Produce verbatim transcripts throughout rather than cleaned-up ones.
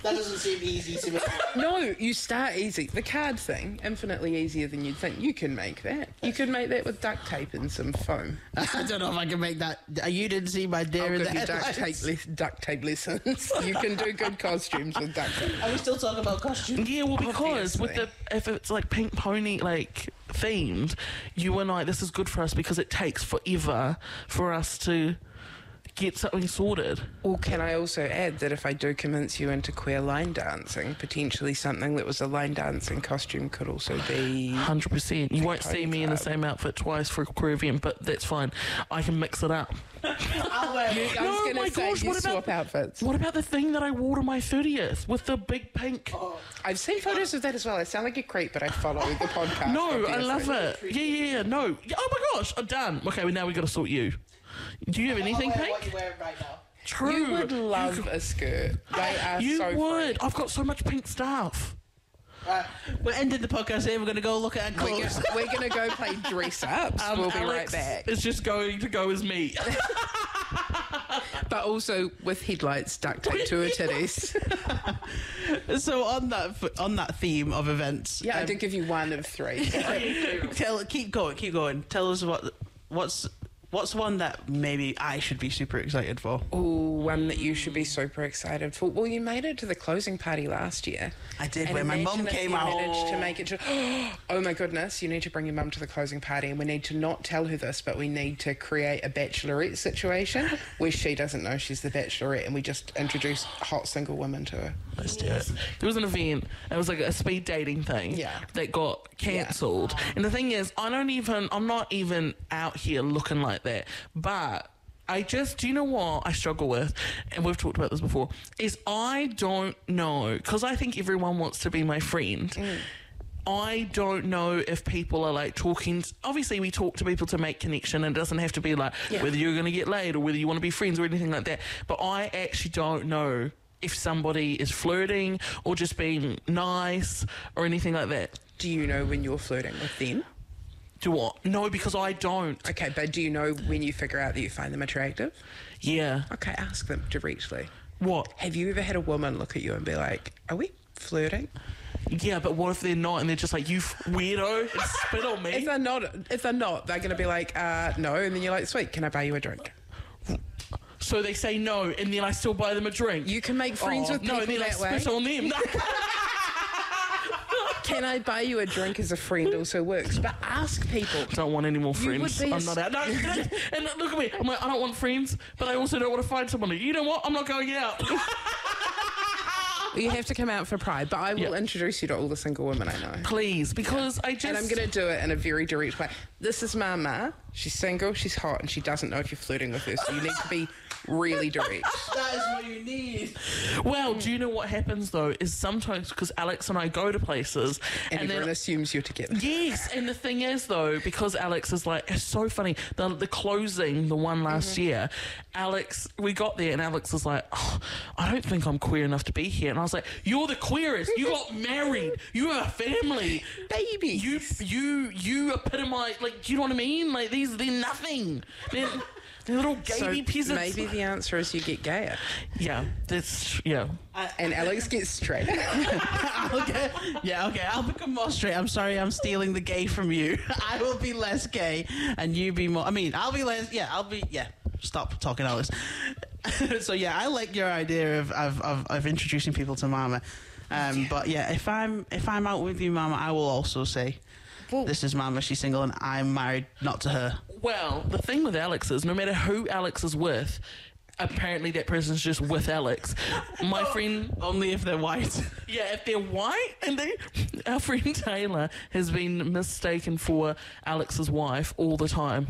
That doesn't seem easy to me. No, you start easy. The card thing, infinitely easier than you'd think. You can make that. You could make that with duct tape and some foam. I don't know if I can make that. You didn't see my deer I'll in give the you duct headlights. tape, les- duct tape lessons. You can do good costumes with duct tape. Are we still talking about costumes? Yeah, well, because with Obviously. the if it's like Pink Pony like themed, you were like, this is good for us because it takes forever for us to get something sorted. Or can I also add that if I do convince you into queer line dancing, potentially something that was a line dancing costume could also be... one hundred percent. You won't see me in the Club. same outfit twice for a queer event, but that's fine. I can mix it up. I'll wear I No, was going my to say gosh, you what about- swap outfits. What about the thing that I wore to my thirtieth with the big pink? I've seen photos of that as well. I sound like a creep, but I follow the podcast. No, I obviously. love it. Yeah, yeah, yeah. No. Yeah, oh my gosh, I'm done. Okay, well, now we got to sort you. Do you have anything I'll wear pink? what you're wearing right now. True. You would love a skirt. They are You so would. free. I've got so much pink stuff. Right, we're ending the podcast here. We're going to go look at our We're clothes. gonna, we're gonna go play dress ups. Um, we'll be right Alex back. is just going to go as me. But also with headlights duct taped to her titties. So on that f- on that theme of events, Yeah, I um, did give you one of three. tell keep going, keep going. Tell us what what's what's one that maybe I should be super excited for. Ooh, one that you should be super excited for. Well, you made it to the closing party last year. I did, And when my imagine mum if came you out. managed to make it to... Oh my goodness, you need to bring your mum to the closing party, and we need to not tell her this, but we need to create a bachelorette situation where she doesn't know she's the bachelorette, and we just introduce hot single women to her. Let's do it. There was an event. It was like a speed dating thing. Yeah. That got cancelled. And the thing is, I don't even. I'm not even out here looking like that. But I just, do you know what I struggle with? And we've talked about this before. Is I don't know, because I think everyone wants to be my friend. Mm. I don't know if people are like talking. Obviously, we talk to people to make connection, and it doesn't have to be like Yeah. whether you're going to get laid or whether you want to be friends or anything like that. But I actually don't know if somebody is flirting or just being nice or anything like that. Do you know when you're flirting with them? Do what? No, because I don't. Okay, but do you know when you figure out that you find them attractive? Yeah. Okay, ask them directly. What? Have you ever had a woman look at you and be like, are we flirting? Yeah, but what if they're not and they're just like, you f- weirdo, and spit on If me? they're not, if they're not, they're going to be like, uh, no, and then you're like, sweet, can I buy you a drink? So they say no, and then I still buy them a drink. You can make friends Oh, with no, people then I that way. spit on them. Can I buy you a drink as a friend also works, but ask people. Don't want any more You would friends. be a I'm not out. No, and look at me. I'm like, I don't want friends, but I also don't want to find somebody. You know what? I'm not going out. You have to come out for Pride, but I will Yeah. introduce you to all the single women I know. Please, because I just. And I'm going to do it in a very direct way. This is Mama. She's single, she's hot, and she doesn't know if you're flirting with her, so you need to be really direct. That is what you need. Well, do you know what happens though? Is sometimes because Alex and I go to places, And, and, everyone then assumes you're together. yes, and the thing is though, because Alex is like, it's so funny. The the closing, the one last Mm-hmm. year, Alex, we got there, and Alex was like, oh, I don't think I'm queer enough to be here, and I was like, you're the queerest. You got married. You have a family. Baby. You you you epitomize, like, do you know what I mean? Like, these they're nothing. They're, they're little So gaby peasants. maybe the answer is you get gayer. Yeah, that's yeah. And Alex gets straight. Okay. Yeah, okay. I'll become more straight. I'm sorry, I'm stealing the gay from you. I will be less gay, and you be more. I mean, I'll be less. Yeah, I'll be. Yeah. Stop talking, Alex. So yeah, I like your idea of of, of, of introducing people to Mama. Um, Yeah. But yeah, if I'm if I'm out with you, Mama, I will also say, Well- this is Mama. She's single, and I'm married, not to her. Well, the thing with Alex is, no matter who Alex is with, apparently that person's just with Alex. My friend, Only if they're white. yeah, if they're white, and they, our friend Taylor has been mistaken for Alex's wife all the time.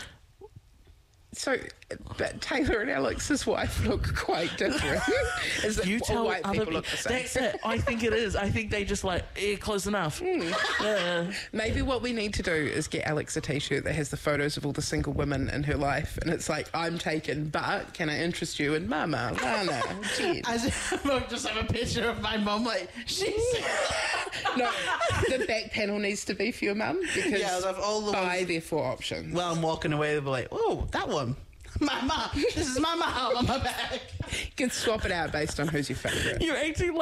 So, but Taylor and Alex's wife look quite different. Is it You all tell white other people people. look the same? That's it. I think it is. I think they just like, yeah, close enough. Yeah. Maybe what we need to do is get Alex a t-shirt that has the photos of all the single women in her life, and it's like, I'm taken, but can I interest you in Mama, Lana, Jen? As if I just have a picture of my mum, like she's. No, the back panel needs to be for your mum, because Yeah, I'll have all the buy ones- their four options. Well, I'm walking away, they'll be like, "Oh, that one, my mum. This is my mum on my back." You can swap it out based on who's your favourite. You're acting like